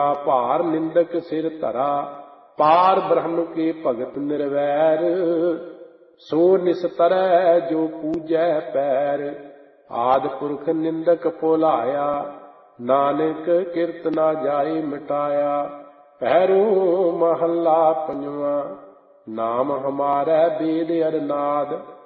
ਭਾਰ ਨਿੰਦਕ ਸਿਰ ਧਰਾ। ਪਾਰ ਬ੍ਰਹਮ ਕੇ ਭਗਤ ਨਿਰਵੈਰ। ਸੋ ਨਿਸਤਰੈ ਜੋ ਪੂਜੈ ਪੈਰ। ਆਦਿ ਪੁਰਖ ਨਿੰਦਕ ਭੁਲਾਇਆ। ਨਾਨਕ ਕਿਰਤ ਨਾ ਜਾਏ ਮਿਟਾਇਆ। ਪਹਿਰੋ ਮਹੱਲਾ ਪੰਜਵਾਂ। ਨਾਮ ਹਮਾਰੈ ਬੇਦ ਅਰਨਾਦ।